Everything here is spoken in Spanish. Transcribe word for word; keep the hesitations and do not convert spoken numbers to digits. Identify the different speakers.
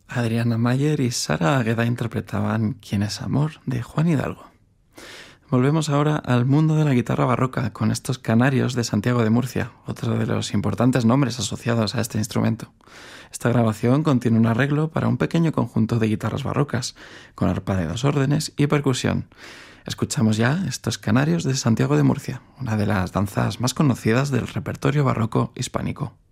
Speaker 1: Adriana Mayer y Sara Águeda interpretaban ¿Quién es amor?, de Juan Hidalgo. Volvemos ahora al mundo de la guitarra barroca con estos canarios de Santiago de Murcia, otro de los importantes nombres asociados a este instrumento. Esta grabación contiene un arreglo para un pequeño conjunto de guitarras barrocas, con arpa de dos órdenes y percusión. Escuchamos ya estos canarios de Santiago de Murcia, una de las danzas más conocidas del repertorio barroco hispánico.